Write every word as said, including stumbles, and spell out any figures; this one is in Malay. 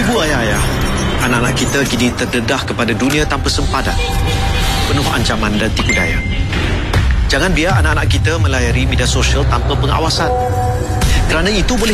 Ibu-ibu, ayah-ayah, anak-anak kita kini terdedah kepada dunia tanpa sempadan, penuh ancaman dan tipu daya. Jangan biar anak-anak kita melayari media sosial tanpa pengawasan, kerana itu boleh